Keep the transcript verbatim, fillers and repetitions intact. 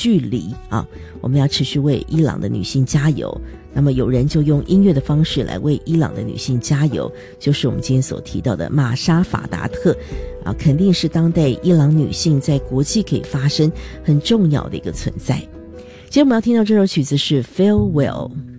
距离啊，我们要持续为伊朗的女性加油。那么有人就用音乐的方式来为伊朗的女性加油，就是我们今天所提到的玛莎法达特啊，肯定是当代伊朗女性在国际可以发声很重要的一个存在。今天我们要听到这首曲子是 Farewell。